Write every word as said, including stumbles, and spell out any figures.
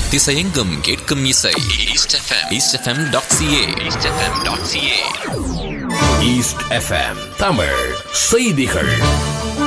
திசையெங்கும் கேட்கும் இசை east FM east FM dot CA east FM dot CA east FM Tamil செய்திகள்.